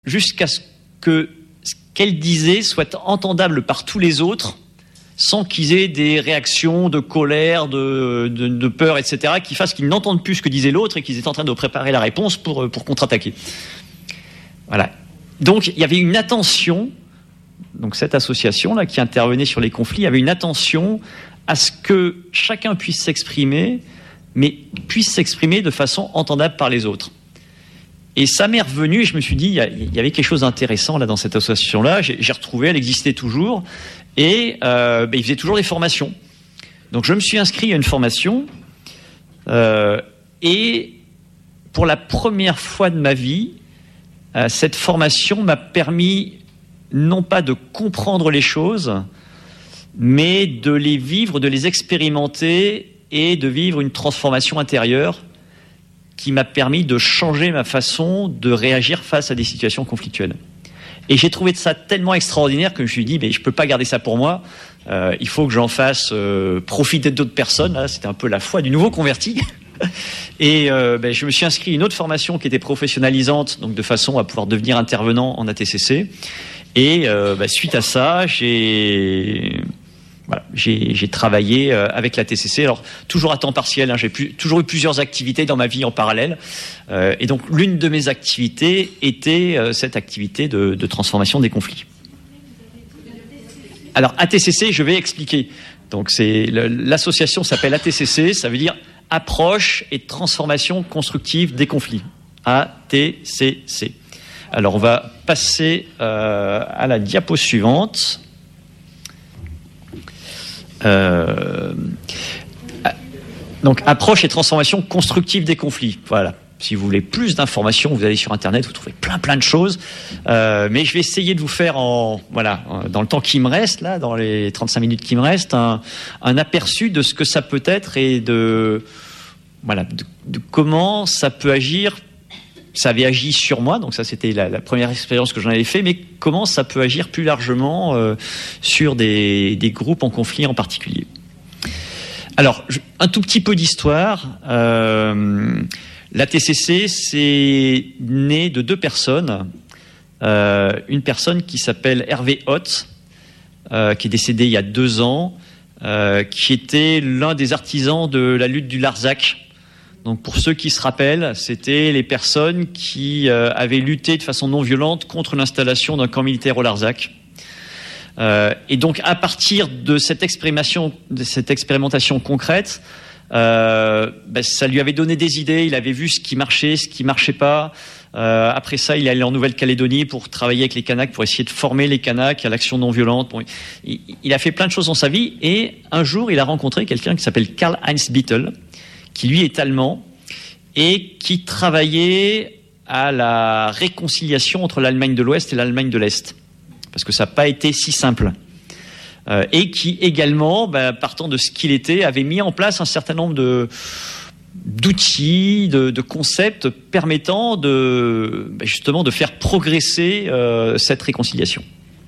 jusqu'à ce que ce qu'elle disait soit entendable par tous les autres, sans qu'ils aient des réactions de colère, de peur, etc., qui fassent qu'ils n'entendent plus ce que disait l'autre et qu'ils étaient en train de préparer la réponse pour contre-attaquer. Voilà. Donc, il y avait une attention, donc cette association-là qui intervenait sur les conflits, avait une attention à ce que chacun puisse s'exprimer, mais puisse s'exprimer de façon entendable par les autres. Et ça m'est revenu et je me suis dit, il y avait quelque chose d'intéressant là dans cette association-là. J'ai retrouvé, elle existait toujours et ils faisaient toujours des formations. Donc je me suis inscrit à une formation et pour la première fois de ma vie, cette formation m'a permis non pas de comprendre les choses, mais de les vivre, de les expérimenter et de vivre une transformation intérieure qui m'a permis de changer ma façon de réagir face à des situations conflictuelles. Et j'ai trouvé ça tellement extraordinaire que je me suis dit, mais je ne peux pas garder ça pour moi, il faut que j'en fasse profiter d'autres personnes. Là, c'était un peu la foi du nouveau converti. Et je me suis inscrit à une autre formation qui était professionnalisante, donc de façon à pouvoir devenir intervenant en ATCC. Et suite à ça, j'ai travaillé avec la TCC, alors toujours à temps partiel, j'ai toujours eu plusieurs activités dans ma vie en parallèle, et donc l'une de mes activités était cette activité de transformation des conflits. Alors ATCC, je vais expliquer. Donc l'association s'appelle ATCC, ça veut dire Approche et Transformation Constructive des Conflits. ATCC. Alors on va passer à la diapo suivante. Donc approche et transformation constructive des conflits. Voilà. Si vous voulez plus d'informations, vous allez sur Internet, vous trouvez plein de choses. Mais je vais essayer de vous faire dans le temps qui me reste, là, dans les 35 minutes qui me restent, un aperçu de ce que ça peut être et de comment ça peut agir. Ça avait agi sur moi, donc ça c'était la première expérience que j'en avais fait, mais comment ça peut agir plus largement sur des groupes en conflit en particulier. Alors, un tout petit peu d'histoire. La TCC, c'est né de deux personnes. Une personne qui s'appelle Hervé Hott, qui est décédé il y a 2 ans, qui était l'un des artisans de la lutte du Larzac. Donc pour ceux qui se rappellent, c'était les personnes qui avaient lutté de façon non violente contre l'installation d'un camp militaire au Larzac. Et donc à partir de cette expérimentation concrète, ça lui avait donné des idées. Il avait vu ce qui marchait pas. Après ça, il est allé en Nouvelle-Calédonie pour travailler avec les Kanaks, pour essayer de former les Kanaks à l'action non violente. Bon, il a fait plein de choses dans sa vie. Et un jour, il a rencontré quelqu'un qui s'appelle Karl-Heinz Bittel, qui lui est allemand et qui travaillait à la réconciliation entre l'Allemagne de l'Ouest et l'Allemagne de l'Est. Parce que ça n'a pas été si simple. Et qui également, partant de ce qu'il était, avait mis en place un certain nombre d'outils, de concepts permettant justement de faire progresser cette réconciliation.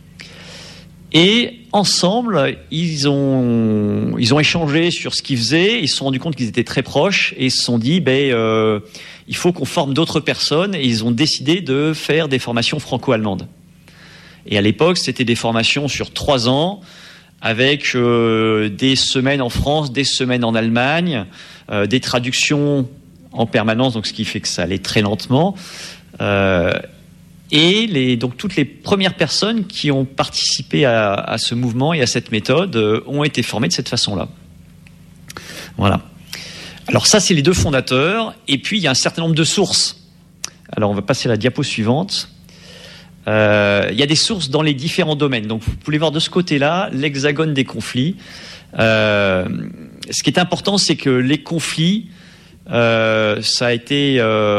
Et ensemble, ils ont échangé sur ce qu'ils faisaient, ils se sont rendus compte qu'ils étaient très proches et ils se sont dit il faut qu'on forme d'autres personnes, et ils ont décidé de faire des formations franco-allemandes. Et à l'époque, c'était des formations sur 3 ans, avec des semaines en France, des semaines en Allemagne, des traductions en permanence, donc ce qui fait que ça allait très lentement. Donc toutes les premières personnes qui ont participé à ce mouvement et à cette méthode ont été formées de cette façon-là. Voilà. Alors ça, c'est les 2 fondateurs. Et puis, il y a un certain nombre de sources. Alors, on va passer à la diapo suivante. Il y a des sources dans les différents domaines. Donc, vous pouvez voir de ce côté-là l'hexagone des conflits. Ce qui est important, c'est que les conflits, ça a été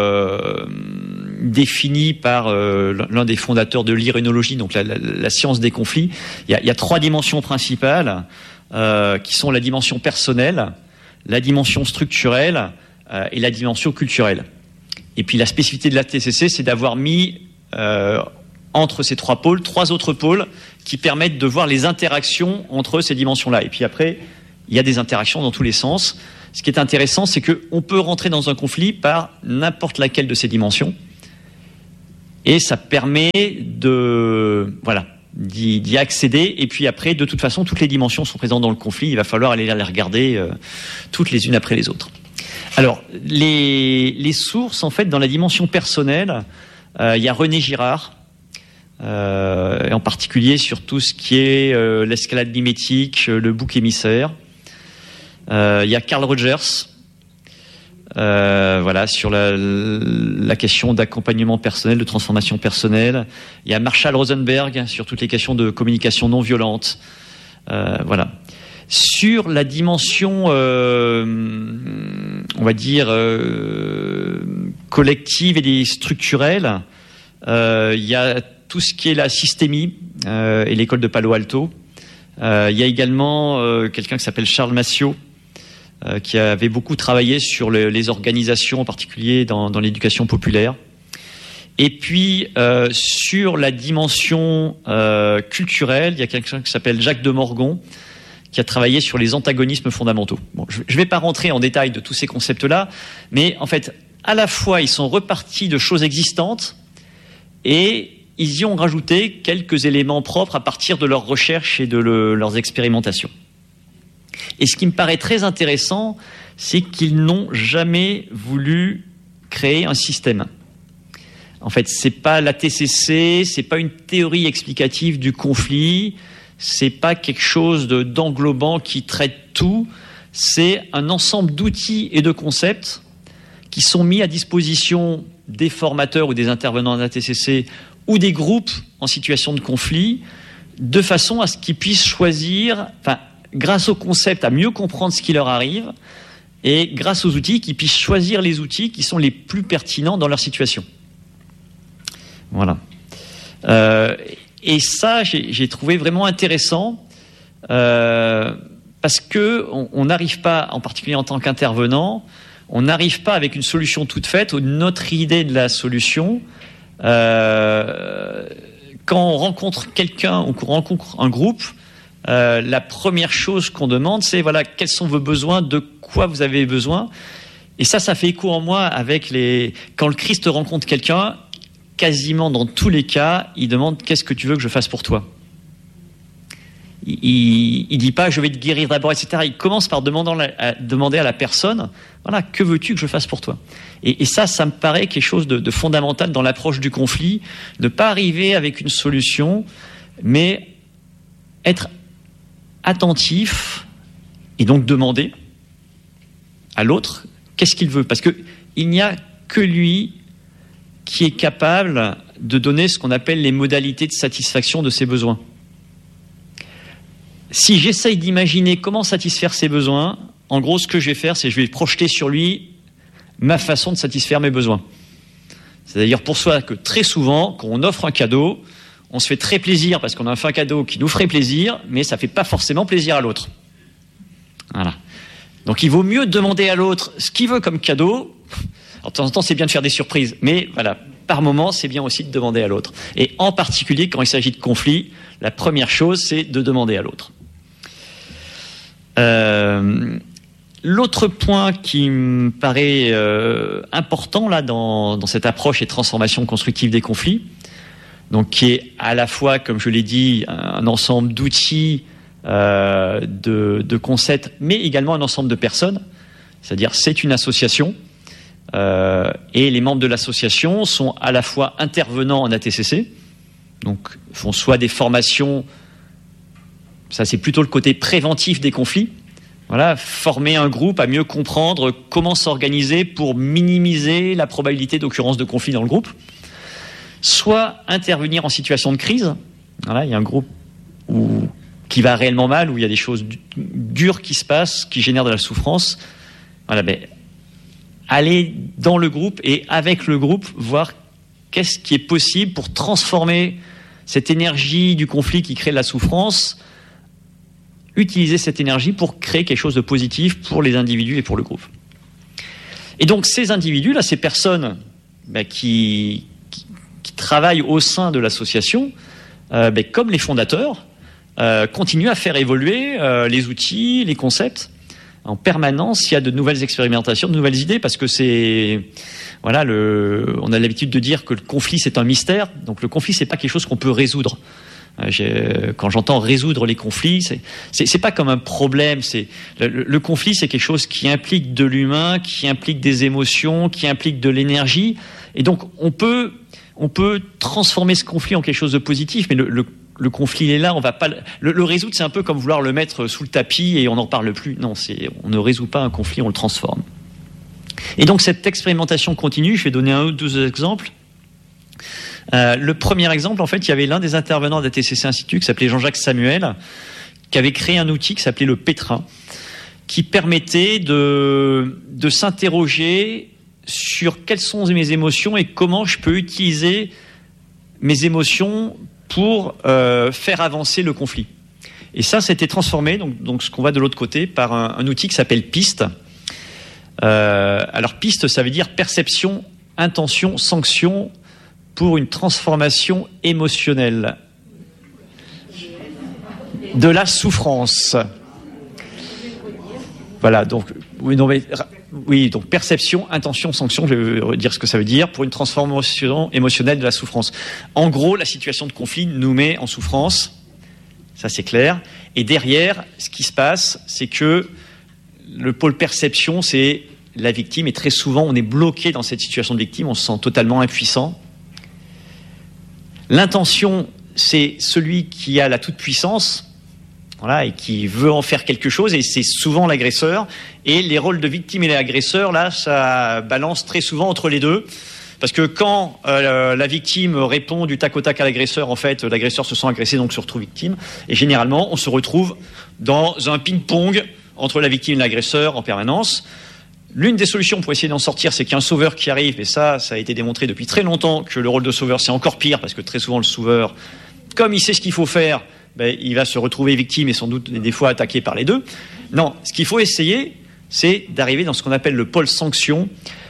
défini par l'un des fondateurs de l'irénologie, donc la science des conflits. Il y a 3 dimensions principales qui sont la dimension personnelle, la dimension structurelle et la dimension culturelle. Et puis la spécificité de la TCC, c'est d'avoir mis entre ces 3 pôles, 3 autres pôles qui permettent de voir les interactions entre ces dimensions-là. Et puis après, il y a des interactions dans tous les sens. Ce qui est intéressant, c'est qu'on peut rentrer dans un conflit par n'importe laquelle de ces dimensions. Et ça permet d'y accéder. Et puis après, de toute façon, toutes les dimensions sont présentes dans le conflit. Il va falloir aller les regarder toutes les unes après les autres. Alors, les sources, en fait, dans la dimension personnelle, il y a René Girard, et en particulier sur tout ce qui est l'escalade mimétique, le bouc émissaire. Il y a Carl Rogers, sur la question d'accompagnement personnel, de transformation personnelle. Il y a Marshall Rosenberg sur toutes les questions de communication non violente. Sur la dimension, collective et structurelle, il y a tout ce qui est la systémie et l'école de Palo Alto. Il y a également quelqu'un qui s'appelle Charles Massiot, qui avait beaucoup travaillé sur les organisations, en particulier dans l'éducation populaire. Et puis, sur la dimension culturelle, il y a quelqu'un qui s'appelle Jacques de Morgon, qui a travaillé sur les antagonismes fondamentaux. Bon, je ne vais pas rentrer en détail de tous ces concepts-là, mais en fait, à la fois, ils sont repartis de choses existantes et ils y ont rajouté quelques éléments propres à partir de leurs recherches et de leurs expérimentations. Et ce qui me paraît très intéressant, c'est qu'ils n'ont jamais voulu créer un système. En fait, c'est pas la TCC, c'est pas une théorie explicative du conflit, c'est pas quelque chose d'englobant qui traite tout, c'est un ensemble d'outils et de concepts qui sont mis à disposition des formateurs ou des intervenants de la TCC ou des groupes en situation de conflit, de façon à ce qu'ils puissent choisir, grâce au concept, à mieux comprendre ce qui leur arrive, et grâce aux outils, qu'ils puissent choisir les outils qui sont les plus pertinents dans leur situation. Voilà. Et ça, j'ai trouvé vraiment intéressant, parce que on n'arrive pas, en particulier en tant qu'intervenant, on n'arrive pas avec une solution toute faite, ou notre idée de la solution. Quand on rencontre quelqu'un ou qu'on rencontre un groupe, la première chose qu'on demande, c'est quels sont vos besoins, de quoi vous avez besoin. Et ça fait écho en moi avec quand le Christ rencontre quelqu'un, quasiment dans tous les cas, il demande qu'est-ce que tu veux que je fasse pour toi. Il dit pas je vais te guérir d'abord, etc. Il commence par demander à la personne, que veux-tu que je fasse pour toi. Et ça me paraît quelque chose de fondamental dans l'approche du conflit, ne pas arriver avec une solution, mais être attentif et donc demander à l'autre qu'est-ce qu'il veut, parce que il n'y a que lui qui est capable de donner ce qu'on appelle les modalités de satisfaction de ses besoins. Si j'essaye d'imaginer comment satisfaire ses besoins, en gros, ce que je vais faire, c'est que je vais projeter sur lui ma façon de satisfaire mes besoins. C'est d'ailleurs pour ça que très souvent, quand on offre un cadeau, on se fait très plaisir parce qu'on a fait un cadeau qui nous ferait plaisir, mais ça ne fait pas forcément plaisir à l'autre. Voilà. Donc il vaut mieux demander à l'autre ce qu'il veut comme cadeau. Alors, de temps en temps, c'est bien de faire des surprises, mais par moment, c'est bien aussi de demander à l'autre. Et en particulier, quand il s'agit de conflit, la première chose, c'est de demander à l'autre. L'autre point qui me paraît important dans cette approche et transformation constructive des conflits, donc qui est à la fois, comme je l'ai dit, un ensemble d'outils, de concepts, mais également un ensemble de personnes. C'est-à-dire, c'est une association, et les membres de l'association sont à la fois intervenants en ATCC, donc font soit des formations, ça c'est plutôt le côté préventif des conflits. Former un groupe à mieux comprendre comment s'organiser pour minimiser la probabilité d'occurrence de conflits dans le groupe, soit intervenir en situation de crise. Il y a un groupe qui va réellement mal, où il y a des choses dures qui se passent, qui génèrent de la souffrance. Aller dans le groupe et avec le groupe voir qu'est-ce qui est possible pour transformer cette énergie du conflit qui crée de la souffrance, utiliser cette énergie pour créer quelque chose de positif pour les individus et pour le groupe. Et donc ces individus, ces personnes qui travaillent au sein de l'association, comme les fondateurs, continuent à faire évoluer les outils, les concepts, en permanence, il y a de nouvelles expérimentations, de nouvelles idées, parce que on a l'habitude de dire que le conflit c'est un mystère. Donc le conflit c'est pas quelque chose qu'on peut résoudre. Quand j'entends résoudre les conflits, c'est pas comme un problème. Le conflit, c'est quelque chose qui implique de l'humain, qui implique des émotions, qui implique de l'énergie. Et donc, on peut transformer ce conflit en quelque chose de positif, mais le conflit est là. On va pas le résoudre. C'est un peu comme vouloir le mettre sous le tapis et on n'en parle plus. Non, on ne résout pas un conflit, on le transforme. Et donc, cette expérimentation continue. Je vais donner un ou deux exemples. Le premier exemple, en fait, il y avait l'un des intervenants d'ATCC Institut qui s'appelait Jean-Jacques Samuel, qui avait créé un outil qui s'appelait le Pétrin, qui permettait de s'interroger sur quelles sont mes émotions et comment je peux utiliser mes émotions pour faire avancer le conflit. Et ça a été transformé, donc ce qu'on voit de l'autre côté, par un outil qui s'appelle PIST. Alors PIST, ça veut dire perception, intention, sanction, pour une transformation émotionnelle de la souffrance. Voilà, donc donc perception, intention, sanction, je vais dire ce que ça veut dire, pour une transformation émotionnelle de la souffrance. En gros, la situation de conflit nous met en souffrance, ça c'est clair, et derrière, ce qui se passe, c'est que le pôle perception, c'est la victime, et très souvent on est bloqué dans cette situation de victime, on se sent totalement impuissant. L'intention, c'est celui qui a la toute-puissance, voilà, et qui veut en faire quelque chose, et c'est souvent l'agresseur. Et les rôles de victime et l'agresseur, là, ça balance très souvent entre les deux. Parce que quand la victime répond du tac au tac à l'agresseur, en fait, l'agresseur se sent agressé, donc se retrouve victime. Et généralement, on se retrouve dans un ping-pong entre la victime et l'agresseur en permanence. L'une des solutions pour essayer d'en sortir, c'est qu'il y a un sauveur qui arrive, et ça a été démontré depuis très longtemps que le rôle de sauveur, c'est encore pire, parce que très souvent, le sauveur, comme il sait ce qu'il faut faire, il va se retrouver victime et sans doute des fois attaqué par les deux. Non, ce qu'il faut essayer, c'est d'arriver dans ce qu'on appelle le pôle sanction,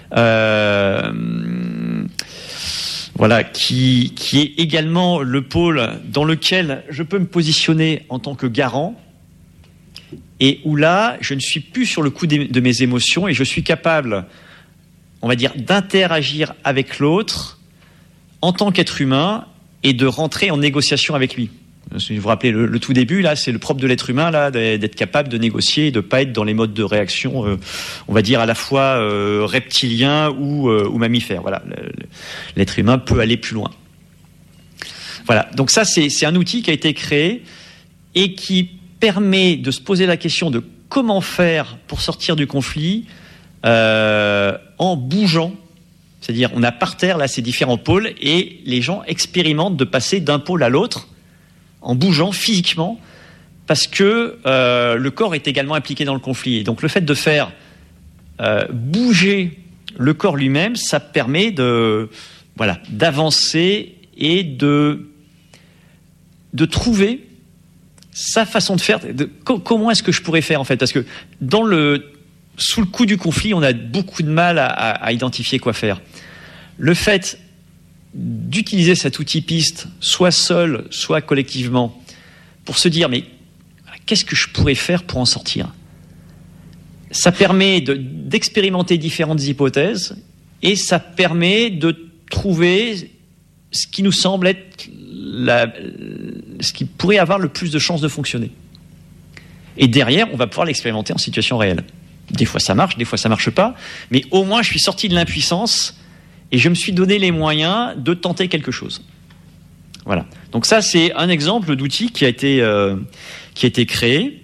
qui est également le pôle dans lequel je peux me positionner en tant que garant, et où là, je ne suis plus sur le coup de mes émotions et je suis capable, on va dire, d'interagir avec l'autre en tant qu'être humain et de rentrer en négociation avec lui. Si vous vous rappelez le tout début, là, c'est le propre de l'être humain, là, d'être capable de négocier et de ne pas être dans les modes de réaction, on va dire, à la fois reptilien ou mammifère. Voilà, l'être humain peut aller plus loin. Voilà, donc ça, c'est un outil qui a été créé et qui permet de se poser la question de comment faire pour sortir du conflit en bougeant. C'est-à-dire, on a par terre là ces différents pôles et les gens expérimentent de passer d'un pôle à l'autre en bougeant physiquement parce que le corps est également impliqué dans le conflit. Et donc le fait de faire bouger le corps lui-même, ça permet d'avancer et de trouver sa façon de faire, comment est-ce que je pourrais faire en fait, parce que sous le coup du conflit, on a beaucoup de mal à identifier quoi faire. Le fait d'utiliser cet outil PIST, soit seul, soit collectivement, pour se dire mais qu'est-ce que je pourrais faire pour en sortir ? Ça permet d'expérimenter différentes hypothèses et ça permet de trouver ce qui nous semble être ce qui pourrait avoir le plus de chances de fonctionner. Et derrière, on va pouvoir l'expérimenter en situation réelle. Des fois ça marche, des fois ça marche pas, mais au moins je suis sorti de l'impuissance et je me suis donné les moyens de tenter quelque chose. Voilà. Donc ça, c'est un exemple d'outil qui a été créé.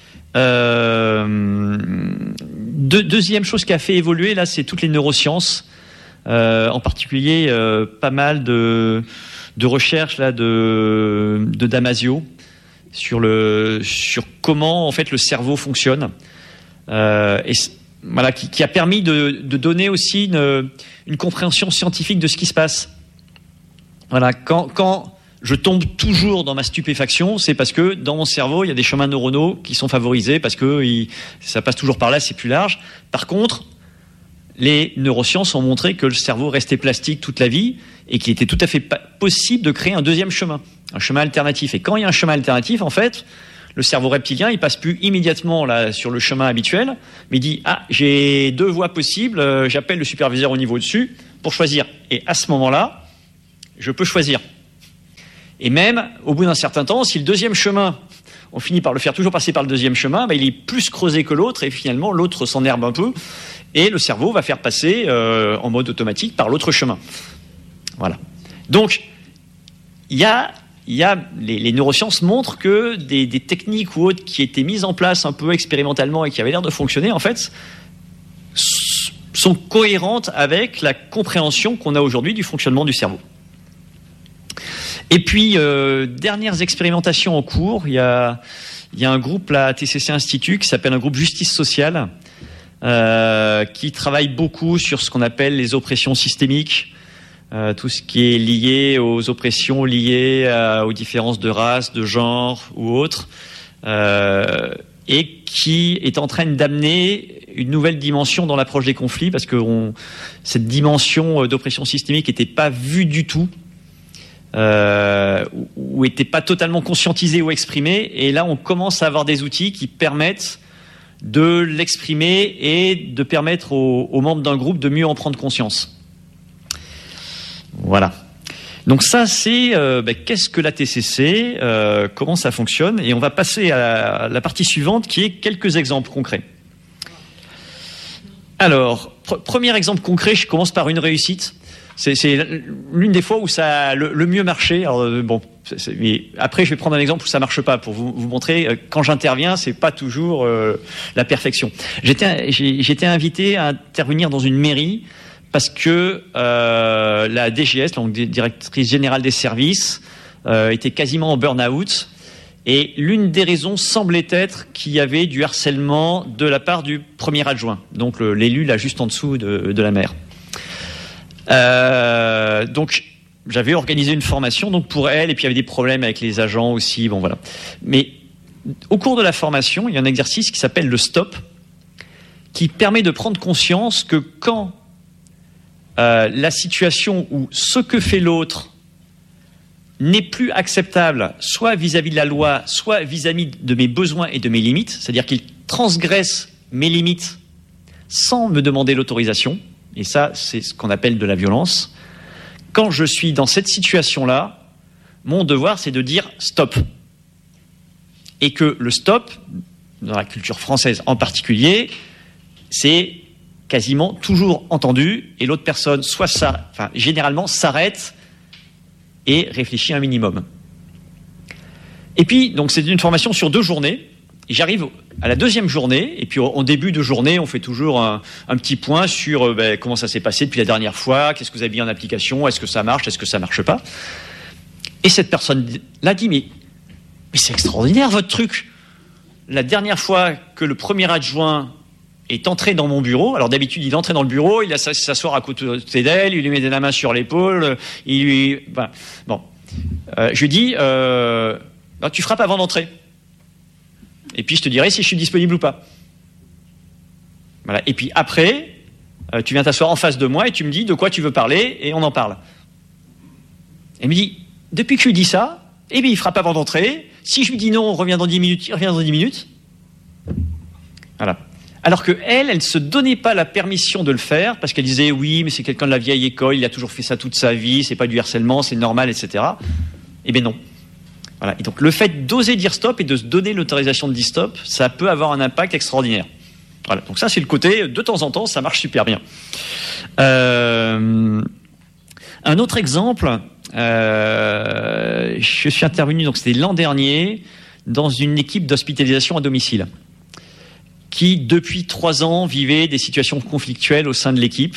Deuxième chose qui a fait évoluer, là, c'est toutes les neurosciences, en particulier pas mal de recherches là de Damasio sur comment en fait le cerveau fonctionne, et voilà, qui a permis de donner aussi une compréhension scientifique de ce qui se passe. Voilà, quand je tombe toujours dans ma stupéfaction, c'est parce que dans mon cerveau, il y a des chemins neuronaux qui sont favorisés parce que ça passe toujours par là, c'est plus large. Par contre, les neurosciences ont montré que le cerveau restait plastique toute la vie et qu'il était tout à fait possible de créer un deuxième chemin, un chemin alternatif. Et quand il y a un chemin alternatif, en fait, Le cerveau reptilien, il passe plus immédiatement là sur le chemin habituel, mais il dit j'ai 2 voies possibles, j'appelle le superviseur au niveau au-dessus pour choisir. Et à ce moment-là, je peux choisir. Et même au bout d'un certain temps, si le deuxième chemin, on finit par le faire toujours passer par le deuxième chemin, il est plus creusé que l'autre et finalement l'autre s'enherbe un peu et le cerveau va faire passer en mode automatique par l'autre chemin. Voilà. Donc les neurosciences montrent que des techniques ou autres qui étaient mises en place un peu expérimentalement et qui avaient l'air de fonctionner, en fait, sont cohérentes avec la compréhension qu'on a aujourd'hui du fonctionnement du cerveau. Et puis, dernières expérimentations en cours, il y a un groupe, la TCC Institut, qui s'appelle un groupe Justice Sociale, qui travaille beaucoup sur ce qu'on appelle les oppressions systémiques, tout ce qui est lié aux oppressions liées aux différences de race, de genre ou autres, et qui est en train d'amener une nouvelle dimension dans l'approche des conflits, parce que cette dimension d'oppression systémique n'était pas vue du tout, ou n'était pas totalement conscientisée ou exprimée, et là on commence à avoir des outils qui permettent de l'exprimer et de permettre aux membres d'un groupe de mieux en prendre conscience. Voilà. Donc ça, c'est qu'est-ce que la TCC, comment ça fonctionne, et on va passer à la partie suivante qui est quelques exemples concrets. Alors, premier exemple concret, je commence par une réussite. C'est l'une des fois où ça a le mieux marché. Alors, mais après, je vais prendre un exemple où ça marche pas pour vous montrer. Quand j'interviens, c'est pas toujours la perfection. J'étais invité à intervenir dans une mairie parce que la DGS, donc directrice générale des services, était quasiment en burn-out. Et l'une des raisons semblait être qu'il y avait du harcèlement de la part du premier adjoint, donc l'élu là juste en dessous de la maire. Donc j'avais organisé une formation donc pour elle, et puis il y avait des problèmes avec les agents aussi, bon voilà. Mais au cours de la formation, il y a un exercice qui s'appelle le stop, qui permet de prendre conscience que quand la situation où ce que fait l'autre n'est plus acceptable, soit vis-à-vis de la loi, soit vis-à-vis de mes besoins et de mes limites, c'est-à-dire qu'il transgresse mes limites sans me demander l'autorisation, et ça, c'est ce qu'on appelle de la violence. Quand je suis dans cette situation-là, mon devoir, c'est de dire stop. Et que le stop, dans la culture française en particulier, c'est quasiment toujours entendu, et l'autre personne, généralement, s'arrête et réfléchit un minimum. Et puis, donc, c'est une formation sur 2 journées. Et j'arrive à la 2e journée, et puis en début de journée, on fait toujours un petit point sur comment ça s'est passé depuis la dernière fois, qu'est-ce que vous avez mis en application, est-ce que ça marche, est-ce que ça marche pas. Et cette personne-là dit, mais c'est extraordinaire votre truc. La dernière fois que le premier adjoint est entré dans mon bureau, alors d'habitude il entrait dans le bureau, il s'asseoir à côté d'elle, il lui mettait la main sur l'épaule, je lui dis, tu frappes avant d'entrer. Et puis je te dirai si je suis disponible ou pas. Voilà. Et puis après, tu viens t'asseoir en face de moi et tu me dis de quoi tu veux parler et on en parle. Elle me dit, depuis que je lui dis ça, il frappe avant d'entrer. Si je lui dis non, on revient dans 10 minutes, il revient dans 10 minutes. Voilà. Alors que elle se donnait pas la permission de le faire parce qu'elle disait oui, mais c'est quelqu'un de la vieille école, il a toujours fait ça toute sa vie, c'est pas du harcèlement, c'est normal, etc. Eh bien non. Voilà. Et donc le fait d'oser dire stop et de se donner l'autorisation de dire stop, ça peut avoir un impact extraordinaire. Voilà. Donc ça, c'est le côté de temps en temps, ça marche super bien. Un autre exemple, je suis intervenu, donc c'était l'an dernier, dans une équipe d'hospitalisation à domicile qui, depuis 3 ans, vivait des situations conflictuelles au sein de l'équipe.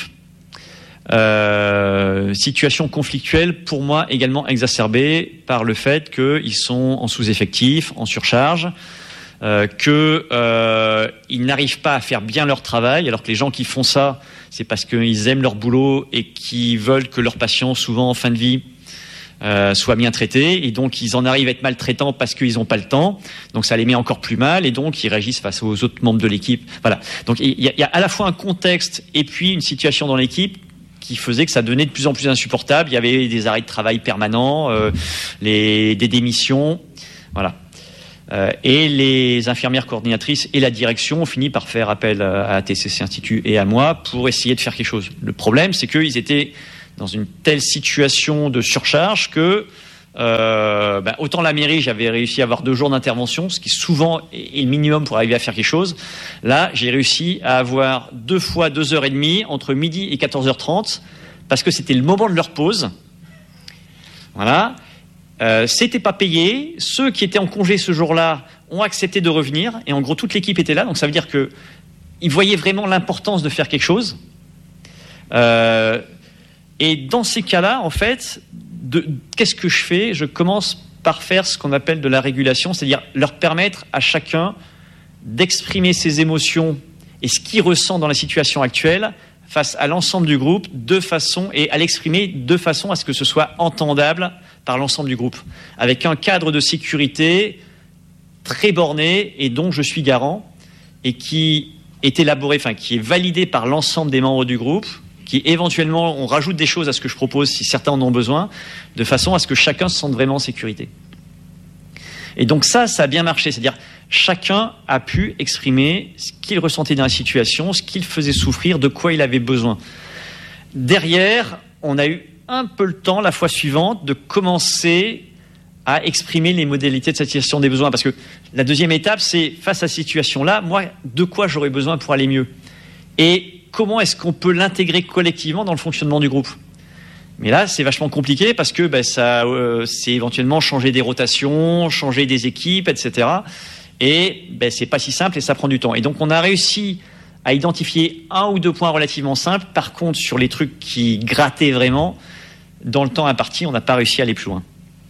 Situation conflictuelle, pour moi, également exacerbée par le fait qu'ils sont en sous-effectif, en surcharge, qu'ils n'arrivent pas à faire bien leur travail, alors que les gens qui font ça, c'est parce qu'ils aiment leur boulot et qu'ils veulent que leurs patients, souvent en fin de vie, soient bien traités, et donc ils en arrivent à être maltraitants parce qu'ils n'ont pas le temps, donc ça les met encore plus mal, et donc ils réagissent face aux autres membres de l'équipe. Voilà. Donc il y a à la fois un contexte et puis une situation dans l'équipe qui faisait que ça devenait de plus en plus insupportable. Il y avait des arrêts de travail permanents, des démissions, voilà. Et les infirmières coordinatrices et la direction ont fini par faire appel à TCC Institut et à moi pour essayer de faire quelque chose. Le problème, c'est qu'ils étaient dans une telle situation de surcharge que autant la mairie, j'avais réussi à avoir 2 jours d'intervention, ce qui souvent est le minimum pour arriver à faire quelque chose. Là, j'ai réussi à avoir 2 fois 2h30 entre midi et 14h30 parce que c'était le moment de leur pause. Voilà. C'était pas payé. Ceux qui étaient en congé ce jour-là ont accepté de revenir et en gros toute l'équipe était là. Donc ça veut dire que ils voyaient vraiment l'importance de faire quelque chose. Et dans ces cas-là, en fait, qu'est-ce que je fais ? Je commence par faire ce qu'on appelle de la régulation, c'est-à-dire leur permettre à chacun d'exprimer ses émotions et ce qu'il ressent dans la situation actuelle face à l'ensemble du groupe et à l'exprimer de façon à ce que ce soit entendable par l'ensemble du groupe, avec un cadre de sécurité très borné et dont je suis garant et qui est élaboré, qui est validé par l'ensemble des membres du groupe, qui éventuellement on rajoute des choses à ce que je propose si certains en ont besoin, de façon à ce que chacun se sente vraiment en sécurité. Et donc ça a bien marché, c'est-à-dire chacun a pu exprimer ce qu'il ressentait dans la situation, ce qu'il faisait souffrir, de quoi il avait besoin. Derrière, on a eu un peu le temps, la fois suivante, de commencer à exprimer les modalités de satisfaction des besoins. Parce que la deuxième étape, c'est face à cette situation-là, moi, de quoi j'aurais besoin pour aller mieux ? Et comment est-ce qu'on peut l'intégrer collectivement dans le fonctionnement du groupe ? Mais là, c'est vachement compliqué parce que c'est éventuellement changer des rotations, changer des équipes, etc. Et c'est pas si simple et ça prend du temps. Et donc, on a réussi à identifier 1 ou 2 points relativement simples. Par contre, sur les trucs qui grattaient vraiment, dans le temps imparti, on n'a pas réussi à aller plus loin.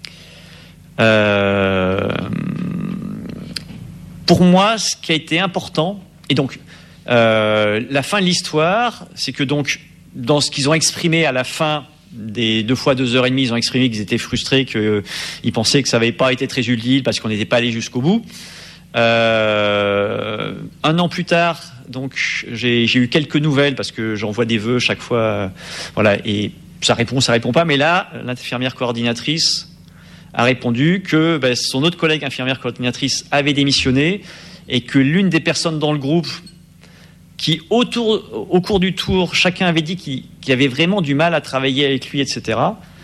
Pour moi, ce qui a été important, et donc, la fin de l'histoire, c'est que donc, dans ce qu'ils ont exprimé à la fin des 2 fois 2h30, ils ont exprimé qu'ils étaient frustrés, qu'ils pensaient que ça n'avait pas été très utile parce qu'on n'était pas allé jusqu'au bout. 1 an plus tard, donc j'ai eu quelques nouvelles parce que j'envoie des vœux chaque fois, voilà, et ça répond pas. Mais là, l'infirmière coordinatrice a répondu que son autre collègue infirmière coordinatrice avait démissionné et que l'une des personnes dans le groupe qui, au cours du tour, chacun avait dit qu'il avait vraiment du mal à travailler avec lui, etc.,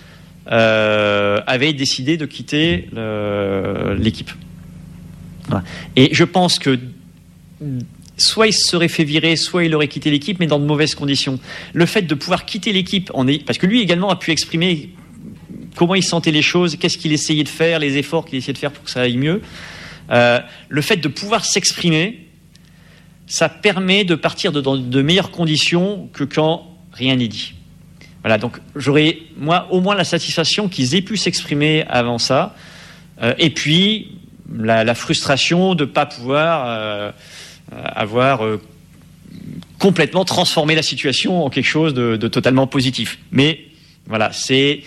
avait décidé de quitter l'équipe. Voilà. Et je pense que soit il se serait fait virer, soit il aurait quitté l'équipe, mais dans de mauvaises conditions. Le fait de pouvoir quitter l'équipe, parce que lui également a pu exprimer comment il sentait les choses, qu'est-ce qu'il essayait de faire, les efforts qu'il essayait de faire pour que ça aille mieux. Le fait de pouvoir s'exprimer, ça permet de partir dans de meilleures conditions que quand rien n'est dit. Voilà, donc j'aurais, moi, au moins la satisfaction qu'ils aient pu s'exprimer avant ça. Et puis, la frustration de ne pas pouvoir avoir complètement transformé la situation en quelque chose de totalement positif. Mais voilà, c'est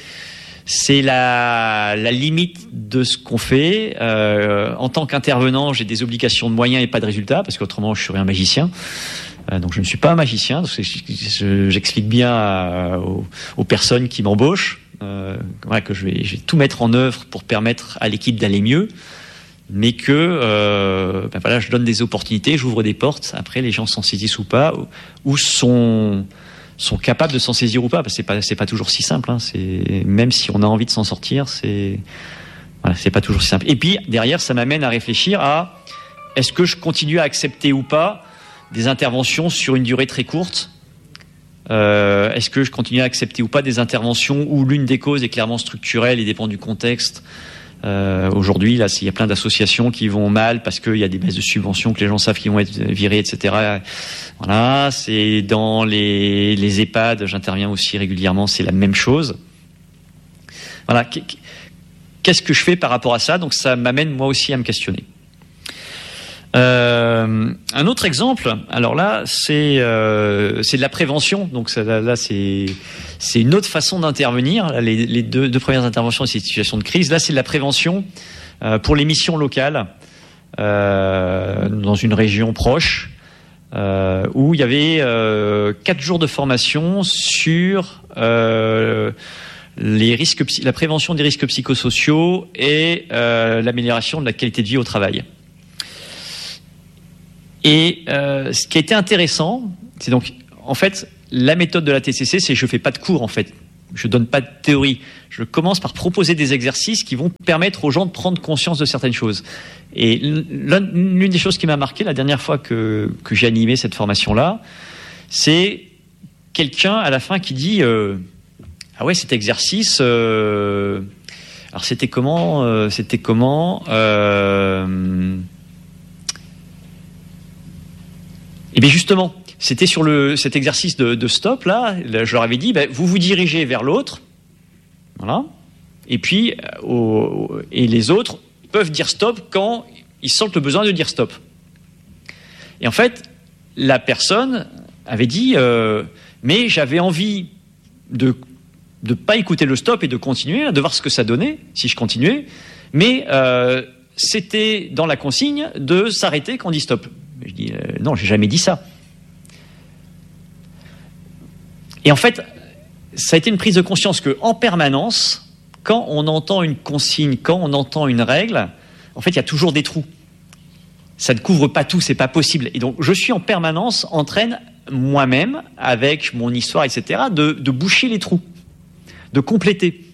la limite de ce qu'on fait. En tant qu'intervenant, j'ai des obligations de moyens et pas de résultats, parce qu'autrement, je serais un magicien. Donc, je ne suis pas un magicien. J'explique bien aux personnes qui m'embauchent que je vais tout mettre en œuvre pour permettre à l'équipe d'aller mieux, mais que je donne des opportunités, j'ouvre des portes. Après, les gens s'en saisissent ou pas, ou sont capables de s'en saisir ou pas, parce que c'est pas toujours si simple. Même si on a envie de s'en sortir, c'est pas toujours si simple. Et puis derrière, ça m'amène à réfléchir à est-ce que je continue à accepter ou pas des interventions sur une durée très courte. Est-ce que je continue à accepter ou pas des interventions où l'une des causes est clairement structurelle et dépend du contexte. Aujourd'hui, là, il y a plein d'associations qui vont mal parce qu'il y a des baisses de subventions, que les gens savent qu'ils vont être virés, etc. Voilà, c'est dans les EHPAD, j'interviens aussi régulièrement, c'est la même chose. Voilà, qu'est-ce que je fais par rapport à ça ? Donc ça m'amène moi aussi à me questionner. Un autre exemple, alors là, c'est de la prévention. Donc là, c'est une autre façon d'intervenir. Les deux premières interventions, c'est une situation de crise. Là, c'est de la prévention pour les missions locales dans une région proche où il y avait 4 jours de formation sur la prévention des risques psychosociaux et l'amélioration de la qualité de vie au travail. Et ce qui a été intéressant, c'est donc, en fait, la méthode de la TCC, c'est je fais pas de cours, en fait. Je donne pas de théorie. Je commence par proposer des exercices qui vont permettre aux gens de prendre conscience de certaines choses. Et l'une des choses qui m'a marqué la dernière fois que j'ai animé cette formation-là, c'est quelqu'un à la fin qui dit ah ouais, cet exercice, alors c'était comment et bien justement, c'était sur cet exercice de stop là, je leur avais dit, vous vous dirigez vers l'autre, voilà, et puis et les autres peuvent dire stop quand ils sentent le besoin de dire stop. Et en fait, la personne avait dit, mais j'avais envie de pas écouter le stop et de continuer, de voir ce que ça donnait si je continuais, mais c'était dans la consigne de s'arrêter quand on dit stop. Je dis non, j'ai jamais dit ça. Et en fait, ça a été une prise de conscience que, en permanence, quand on entend une consigne, quand on entend une règle, en fait, il y a toujours des trous. Ça ne couvre pas tout, c'est pas possible. Et donc, je suis en permanence en train, moi-même, avec mon histoire, etc., de boucher les trous, de compléter.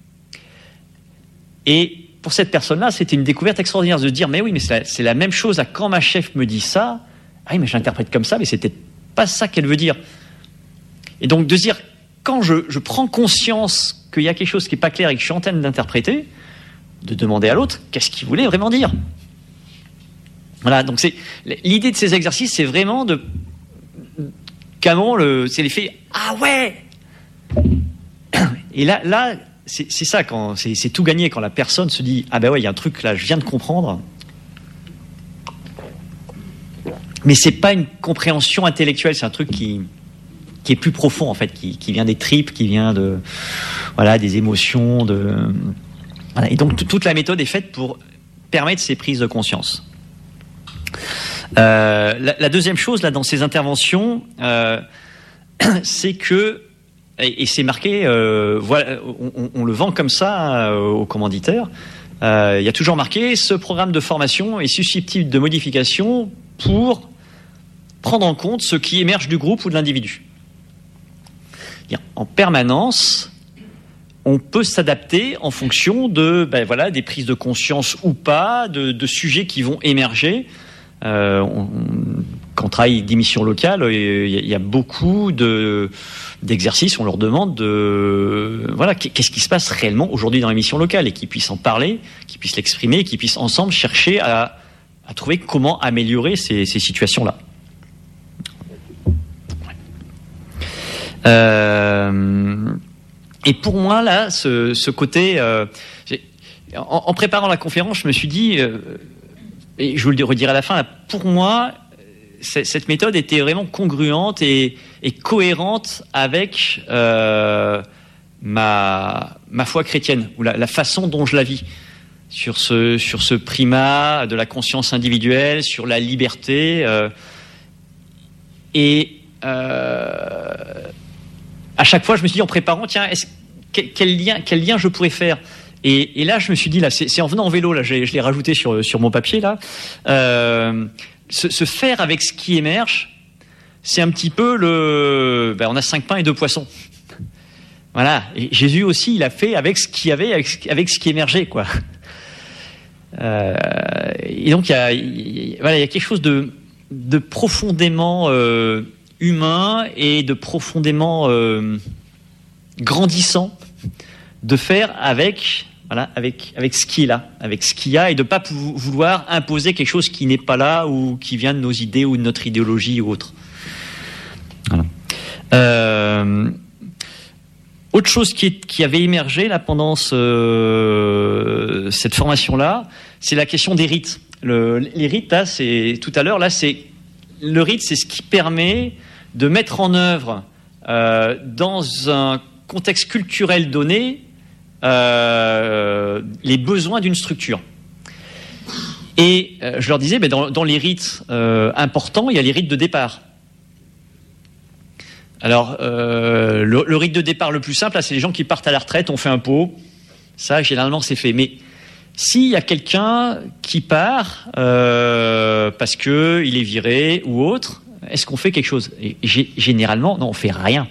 Et pour cette personne-là, c'était une découverte extraordinaire de se dire, mais oui, mais c'est la même chose à quand ma chef me dit ça, ah oui, mais je l'interprète comme ça, mais c'était pas ça qu'elle veut dire. Et donc de se dire, quand je prends conscience qu'il y a quelque chose qui n'est pas clair et que je suis en train d'interpréter, de demander à l'autre, qu'est-ce qu'il voulait vraiment dire ? Voilà, donc l'idée de ces exercices, c'est vraiment c'est l'effet, ah ouais ! Et là, c'est ça, c'est tout gagné quand la personne se dit, ah ben ouais, il y a un truc là, je viens de comprendre. Mais c'est pas une compréhension intellectuelle, c'est un truc qui est plus profond en fait, qui vient des tripes, qui vient des émotions, voilà. Et donc toute la méthode est faite pour permettre ces prises de conscience. La deuxième chose là dans ces interventions, c'est que, et c'est marqué, voilà, on le vend comme ça aux commanditaires. Il y a toujours marqué, ce programme de formation est susceptible de modification pour prendre en compte ce qui émerge du groupe ou de l'individu. En permanence, on peut s'adapter en fonction des prises de conscience ou pas, de sujets qui vont émerger. Quand on travaille des missions locales, il y a beaucoup d'exercices, on leur demande qu'est-ce qui se passe réellement aujourd'hui dans les missions locales, et qu'ils puissent en parler, qu'ils puissent l'exprimer, qu'ils puissent ensemble chercher à trouver comment améliorer ces situations-là. Et pour moi, là, ce côté... en préparant la conférence, je me suis dit, et je vous le redirai à la fin, là, pour moi, cette méthode était vraiment congruente et cohérente avec ma foi chrétienne, ou la façon dont je la vis, sur ce primat de la conscience individuelle, sur la liberté, à chaque fois, je me suis dit en préparant, tiens, quel lien je pourrais faire ? Et là, je me suis dit, là, c'est en venant en vélo, là, je l'ai rajouté sur mon papier, là. Se faire avec ce qui émerge, c'est un petit peu on a 5 pains et 2 poissons. Voilà. Et Jésus aussi, il a fait avec ce qu'il y avait, avec ce qui émergeait, quoi. Et donc, il y a quelque chose de profondément humain et de profondément grandissant de faire avec ce qui est là, avec ce qu'il y a, et de ne pas vouloir imposer quelque chose qui n'est pas là ou qui vient de nos idées ou de notre idéologie ou autre. Voilà. Autre chose qui avait émergé là pendant cette formation-là, c'est la question des rites. Les rites, là, le rite, c'est ce qui permet de mettre en œuvre dans un contexte culturel donné les besoins d'une structure. Et je leur disais, dans les rites importants, il y a les rites de départ. Alors, le rite de départ le plus simple, là, c'est les gens qui partent à la retraite, on fait un pot. Ça, généralement, c'est fait. Mais s'il y a quelqu'un qui part parce que il est viré ou autre, est-ce qu'on fait quelque chose? Et généralement, non, on fait rien.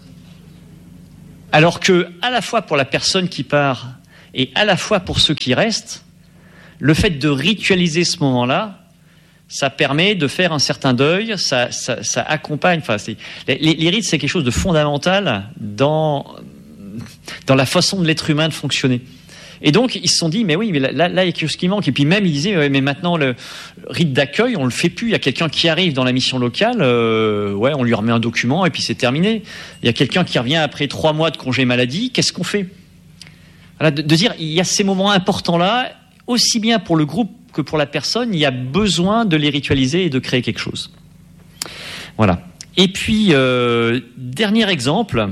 Alors que, à la fois pour la personne qui part et à la fois pour ceux qui restent, le fait de ritualiser ce moment-là, ça permet de faire un certain deuil, ça accompagne. Enfin, les rites, c'est quelque chose de fondamental dans la façon de l'être humain de fonctionner. Et donc, ils se sont dit, mais oui, mais là, il y a quelque chose qui manque. Et puis même, ils disaient, ouais, mais maintenant, le rite d'accueil, on le fait plus. Il y a quelqu'un qui arrive dans la mission locale, ouais, on lui remet un document et puis c'est terminé. Il y a quelqu'un qui revient après 3 mois de congé maladie, qu'est-ce qu'on fait? Voilà, de dire, il y a ces moments importants-là, aussi bien pour le groupe que pour la personne, il y a besoin de les ritualiser et de créer quelque chose. Voilà. Et puis, dernier exemple,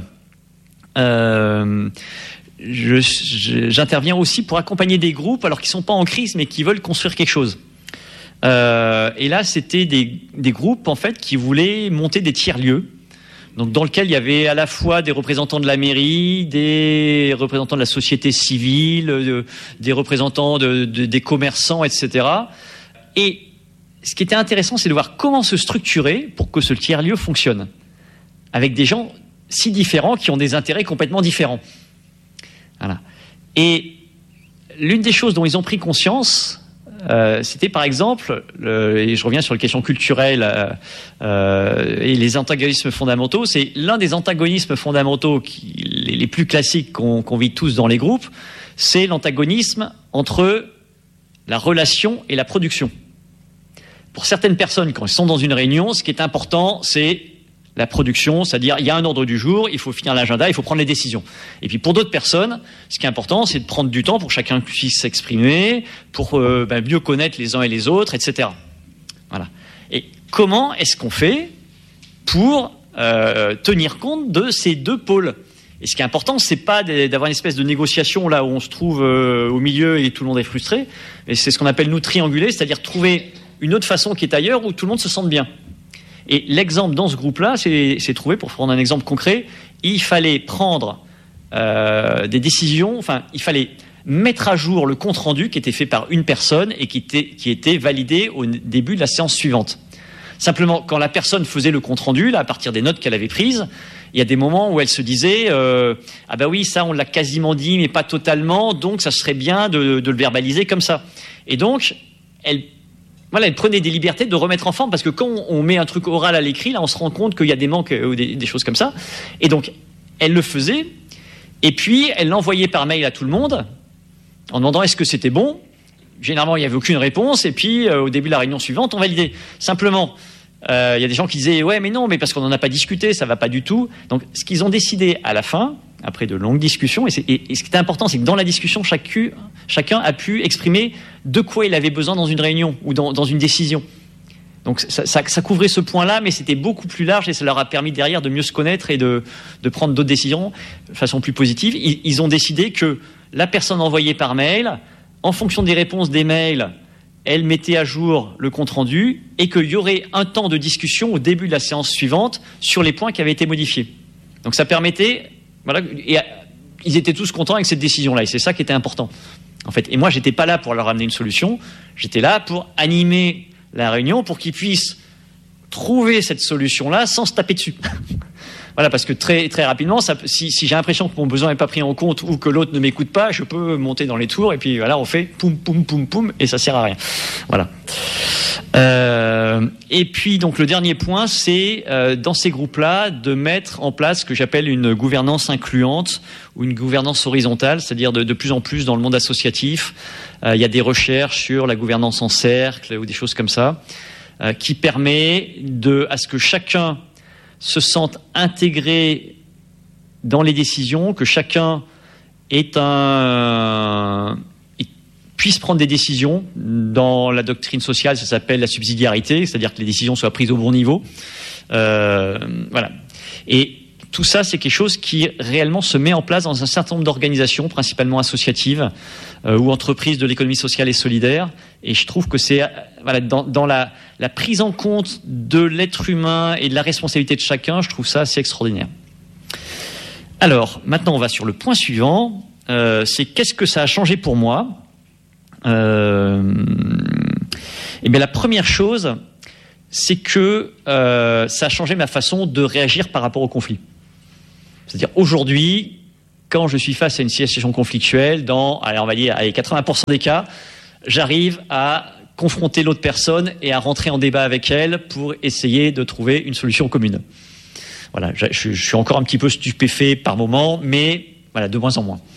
j'interviens aussi pour accompagner des groupes, alors qu'ils ne sont pas en crise, mais qui veulent construire quelque chose. Et là, c'était des groupes, en fait, qui voulaient monter des tiers-lieux. Donc, dans lequel il y avait à la fois des représentants de la mairie, des représentants de la société civile, des représentants des commerçants, etc. Et ce qui était intéressant, c'est de voir comment se structurer pour que ce tiers-lieu fonctionne. Avec des gens si différents qui ont des intérêts complètement différents. Voilà. Et l'une des choses dont ils ont pris conscience, c'était par exemple, et je reviens sur les questions culturelles et les antagonismes fondamentaux, c'est l'un des antagonismes fondamentaux les plus classiques qu'on vit tous dans les groupes, c'est l'antagonisme entre la relation et la production. Pour certaines personnes, quand elles sont dans une réunion, ce qui est important, c'est la production, c'est-à-dire il y a un ordre du jour, il faut finir l'agenda, il faut prendre les décisions. Et puis pour d'autres personnes, ce qui est important, c'est de prendre du temps pour que chacun puisse s'exprimer, pour mieux connaître les uns et les autres, etc. Voilà. Et comment est-ce qu'on fait pour tenir compte de ces deux pôles? Et ce qui est important, c'est pas d'avoir une espèce de négociation là où on se trouve au milieu et tout le monde est frustré, mais c'est ce qu'on appelle nous trianguler, c'est-à-dire trouver une autre façon qui est ailleurs où tout le monde se sente bien. Et l'exemple dans ce groupe-là, c'est trouvé, pour prendre un exemple concret, il fallait prendre des décisions, enfin, il fallait mettre à jour le compte-rendu qui était fait par une personne et qui était validé au début de la séance suivante. Simplement, quand la personne faisait le compte-rendu, là, à partir des notes qu'elle avait prises, il y a des moments où elle se disait ah ben oui, ça on l'a quasiment dit, mais pas totalement, donc ça serait bien de le verbaliser comme ça. Et donc, elle prenait des libertés de remettre en forme, parce que quand on met un truc oral à l'écrit, là, on se rend compte qu'il y a des manques ou des choses comme ça. Et donc, elle le faisait, et puis elle l'envoyait par mail à tout le monde, en demandant est-ce que c'était bon. Généralement, il n'y avait aucune réponse, et puis au début de la réunion suivante, on validait. Simplement, il y a des gens qui disaient ouais, mais non, mais parce qu'on n'en a pas discuté, ça va pas du tout. Donc, ce qu'ils ont décidé à la fin, après de longues discussions, et ce qui est important, c'est que dans la discussion, chacun a pu exprimer de quoi il avait besoin dans une réunion ou dans une décision. Donc ça couvrait ce point-là, mais c'était beaucoup plus large et ça leur a permis derrière de mieux se connaître et de prendre d'autres décisions de façon plus positive. Ils ont décidé que la personne envoyée par mail, en fonction des réponses des mails, elle mettait à jour le compte-rendu et qu'il y aurait un temps de discussion au début de la séance suivante sur les points qui avaient été modifiés. Donc ça permettait... Voilà, et ils étaient tous contents avec cette décision-là, et c'est ça qui était important, en fait. Et moi, j'étais pas là pour leur amener une solution, j'étais là pour animer la réunion, pour qu'ils puissent trouver cette solution-là sans se taper dessus. Voilà, parce que très, très rapidement, si j'ai l'impression que mon besoin n'est pas pris en compte ou que l'autre ne m'écoute pas, je peux monter dans les tours, et puis voilà, on fait poum, poum, poum, poum, et ça sert à rien. Voilà. Et puis donc le dernier point, c'est dans ces groupes-là de mettre en place ce que j'appelle une gouvernance incluante ou une gouvernance horizontale, c'est-à-dire de plus en plus dans le monde associatif, il y a des recherches sur la gouvernance en cercle ou des choses comme ça, qui permet à ce que chacun se sente intégré dans les décisions, que chacun puisse prendre des décisions. Dans la doctrine sociale, ça s'appelle la subsidiarité, c'est-à-dire que les décisions soient prises au bon niveau. Voilà. Et tout ça, c'est quelque chose qui réellement se met en place dans un certain nombre d'organisations, principalement associatives ou entreprises de l'économie sociale et solidaire. Et je trouve que c'est dans la prise en compte de l'être humain et de la responsabilité de chacun, je trouve ça assez extraordinaire. Alors, maintenant, on va sur le point suivant. C'est qu'est-ce que ça a changé pour moi ? Eh bien, la première chose, c'est que ça a changé ma façon de réagir par rapport au conflit. C'est-à-dire, aujourd'hui, quand je suis face à une situation conflictuelle, on va dire, 80% des cas, j'arrive à confronter l'autre personne et à rentrer en débat avec elle pour essayer de trouver une solution commune. Voilà, je suis encore un petit peu stupéfait par moment, mais voilà, de moins en moins.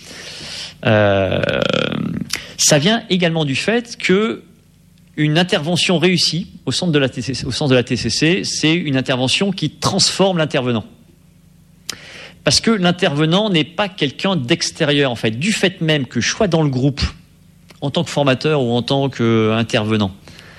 Ça vient également du fait que une intervention réussie au centre de la TCC, c'est une intervention qui transforme l'intervenant. Parce que l'intervenant n'est pas quelqu'un d'extérieur, en fait. Du fait même que je sois dans le groupe, en tant que formateur ou en tant qu'intervenant,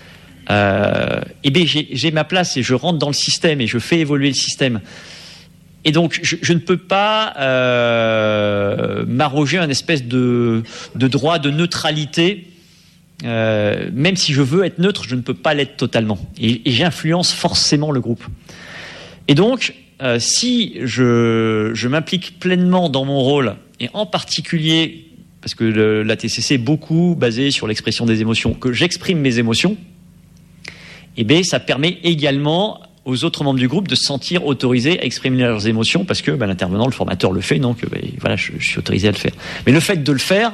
j'ai ma place et je rentre dans le système et je fais évoluer le système. Et donc, je ne peux pas m'arroger un espèce de droit de neutralité. Même si je veux être neutre, je ne peux pas l'être totalement. Et j'influence forcément le groupe. Et donc, si je m'implique pleinement dans mon rôle, et en particulier, parce que la TCC est beaucoup basée sur l'expression des émotions, que j'exprime mes émotions, ça permet également aux autres membres du groupe de se sentir autorisés à exprimer leurs émotions, parce que l'intervenant, le formateur le fait, donc je suis autorisé à le faire. Mais le fait de le faire,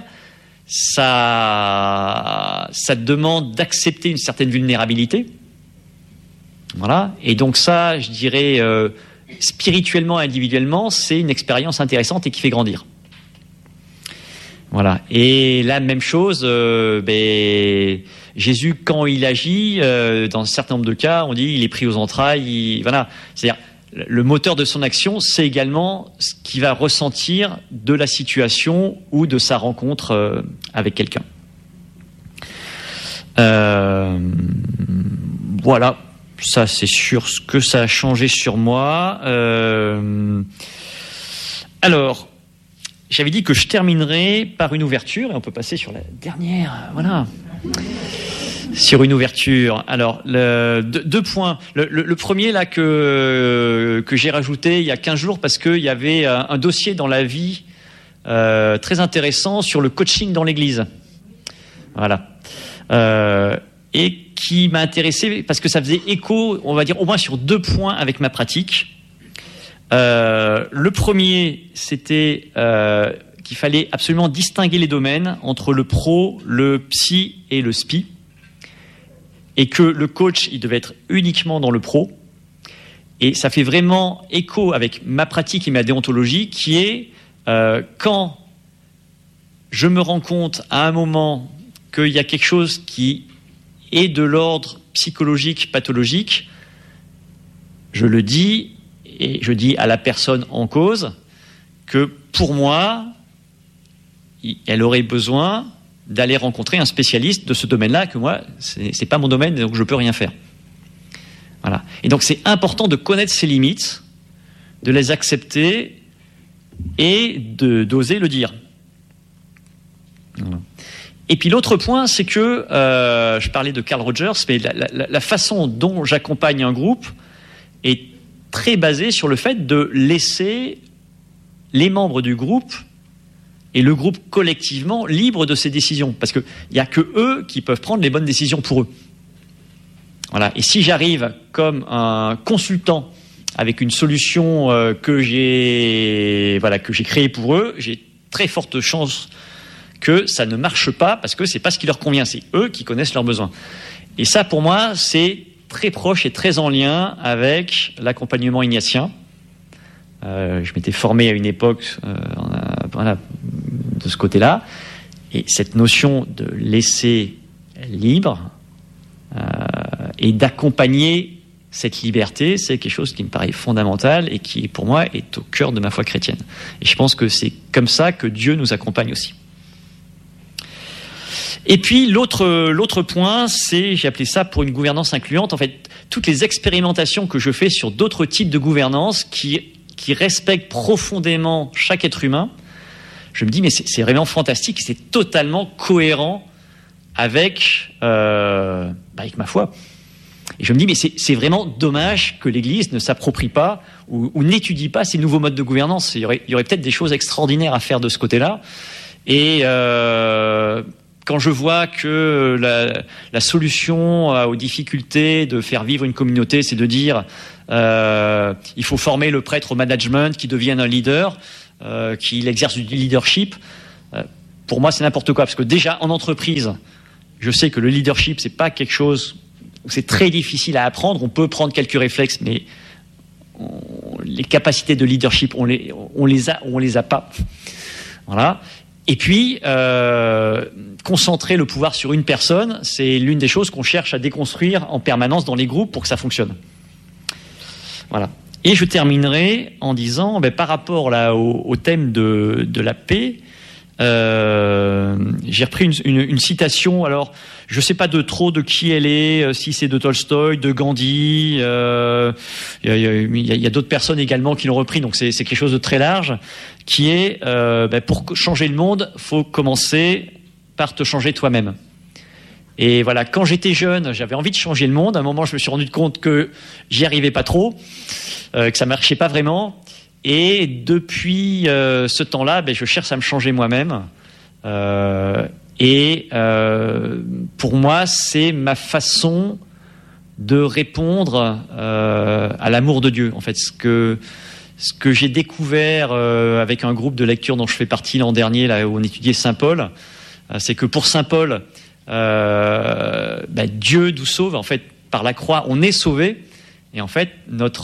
ça demande d'accepter une certaine vulnérabilité. Voilà. Et donc ça, je dirais, spirituellement, individuellement, c'est une expérience intéressante et qui fait grandir. Voilà. Et la même chose, Jésus, quand il agit, dans un certain nombre de cas, on dit il est pris aux entrailles. Voilà. C'est-à-dire, le moteur de son action, c'est également ce qu'il va ressentir de la situation ou de sa rencontre avec quelqu'un. Voilà, ça c'est sur ce que ça a changé sur moi. Alors, j'avais dit que je terminerais par une ouverture, et on peut passer sur la dernière. Voilà. Sur une ouverture. Alors, deux points. Le premier, là, que j'ai rajouté il y a 15 jours, parce qu'il y avait un dossier dans la vie très intéressant sur le coaching dans l'Église. Voilà. Et qui m'a intéressé, parce que ça faisait écho, on va dire, au moins sur 2 points avec ma pratique. Le premier, c'était qu'il fallait absolument distinguer les domaines entre le pro, le psy et le spi. Et que le coach, il devait être uniquement dans le pro. Et ça fait vraiment écho avec ma pratique et ma déontologie, qui est quand je me rends compte à un moment qu'il y a quelque chose qui est de l'ordre psychologique, pathologique, je le dis, et je dis à la personne en cause que pour moi, elle aurait besoin d'aller rencontrer un spécialiste de ce domaine-là, que moi, c'est pas mon domaine, donc je peux rien faire. Voilà. Et donc c'est important de connaître ses limites, de les accepter et d'oser le dire. Voilà. Et puis l'autre point, c'est que, je parlais de Carl Rogers, mais la façon dont j'accompagne un groupe est très basée sur le fait de laisser les membres du groupe et le groupe collectivement libre de ses décisions, parce qu'il n'y a que eux qui peuvent prendre les bonnes décisions pour eux. Voilà. Et si j'arrive comme un consultant avec une solution que j'ai créée pour eux, j'ai très forte chance que ça ne marche pas, parce que c'est pas ce qui leur convient, c'est eux qui connaissent leurs besoins. Et ça, pour moi, c'est très proche et très en lien avec l'accompagnement ignatien. Je m'étais formé à une époque de ce côté-là, et cette notion de laisser libre et d'accompagner cette liberté, c'est quelque chose qui me paraît fondamental et qui, pour moi, est au cœur de ma foi chrétienne. Et je pense que c'est comme ça que Dieu nous accompagne aussi. Et puis l'autre point, c'est, j'ai appelé ça pour une gouvernance incluante, en fait, toutes les expérimentations que je fais sur d'autres types de gouvernance qui qui respecte profondément chaque être humain, je me dis, mais c'est vraiment fantastique, c'est totalement cohérent avec ma foi. Et je me dis, mais c'est vraiment dommage que l'Église ne s'approprie pas ou n'étudie pas ces nouveaux modes de gouvernance. Il y aurait peut-être des choses extraordinaires à faire de ce côté-là. Et quand je vois que la solution aux difficultés de faire vivre une communauté, c'est de dire il faut former le prêtre au management, qui devienne un leader, qu'il exerce du leadership, pour moi c'est n'importe quoi. Parce que déjà en entreprise, je sais que le leadership, c'est pas quelque chose où c'est très difficile à apprendre. On peut prendre quelques réflexes, mais les capacités de leadership, on les a pas. Voilà. Et puis, concentrer le pouvoir sur une personne, c'est l'une des choses qu'on cherche à déconstruire en permanence dans les groupes pour que ça fonctionne. Voilà. Et je terminerai en disant, par rapport là au thème de la paix, j'ai repris une citation. Alors, je sais pas de qui elle est, si c'est de Tolstoï, de Gandhi. Il y a d'autres personnes également qui l'ont repris. Donc c'est quelque chose de très large, qui est pour changer le monde, faut commencer par te changer toi-même. Et voilà, quand j'étais jeune, j'avais envie de changer le monde. À un moment, je me suis rendu compte que j'y arrivais pas trop, que ça marchait pas vraiment. Et depuis ce temps-là, je cherche à me changer moi-même. Pour moi, c'est ma façon de répondre à l'amour de Dieu. En fait, ce que j'ai découvert avec un groupe de lecture dont je fais partie l'an dernier, là où on étudiait Saint Paul, c'est que pour Saint Paul, Dieu nous sauve. En fait, par la croix, on est sauvé. Et en fait,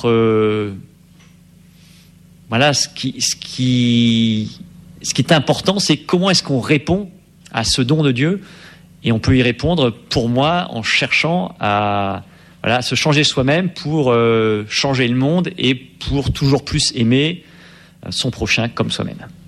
ce qui est important, c'est comment est-ce qu'on répond à ce don de Dieu. Et on peut y répondre, pour moi, en cherchant à se changer soi-même pour changer le monde et pour toujours plus aimer son prochain comme soi-même.